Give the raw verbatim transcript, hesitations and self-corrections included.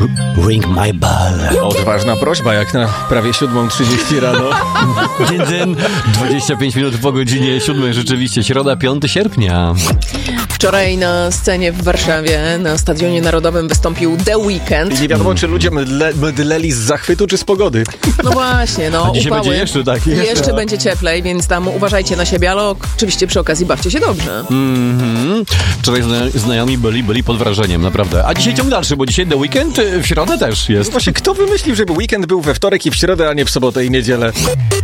Ring my bell. Odważna prośba, jak na prawie siódma trzydzieści rano. Dzień, dzień, dwadzieścia pięć minut po godzinie siódmej, rzeczywiście, środa, piątego sierpnia. Wczoraj na scenie w Warszawie, na Stadionie Narodowym wystąpił The Weeknd. I nie wiadomo, czy ludzie mydle, mydleli z zachwytu, czy z pogody. No właśnie, no A dzisiaj upały. będzie jeszcze tak. Jeszcze, Jeszcze będzie cieplej, więc tam uważajcie na siebie, ale oczywiście przy okazji bawcie się dobrze. Mhm. Wczoraj zna- znajomi byli, byli pod wrażeniem, naprawdę. A dzisiaj ciąg dalszy, bo dzisiaj The Weeknd w środę też jest. Właśnie, kto wymyślił, żeby weekend był we wtorek i w środę, a nie w sobotę i niedzielę?